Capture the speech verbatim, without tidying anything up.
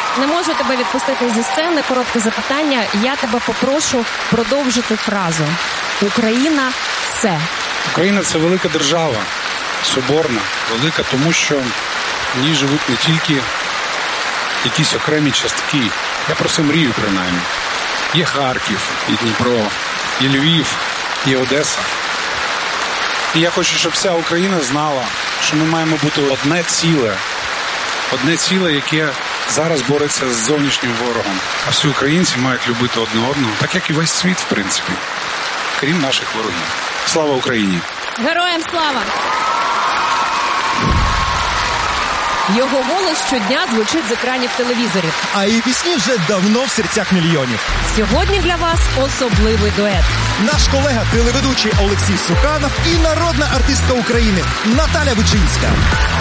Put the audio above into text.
не можу тебе відпустити зі сцени. Коротке запитання. Я тебе попрошу продовжити фразу. Україна – це. Україна – це велика держава, соборна, велика, тому що в ній живуть не тільки якісь окремі частки. Я про це мрію, принаймні. Є Харків, і Дніпро, і Львів, і Одеса. І я хочу, щоб вся Україна знала, що ми маємо бути одне ціле. Одне ціле, яке зараз бореться з зовнішнім ворогом. А всі українці мають любити одне одного, так як і весь світ, в принципі. Крім наших ворогів. Слава Україні! Героям слава! Його голос щодня звучить з екранів телевізорів. А її пісні вже давно в серцях мільйонів. Сьогодні для вас особливий дует. Наш колега, телеведучий Олексій Суханов і народна артистка України Наталя Вичинська.